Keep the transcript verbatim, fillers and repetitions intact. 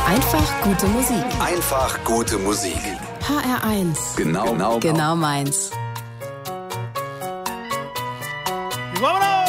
Einfach gute Musik. Einfach gute Musik. H R eins. Genau, genau, Genau meins. ¡Vámonos!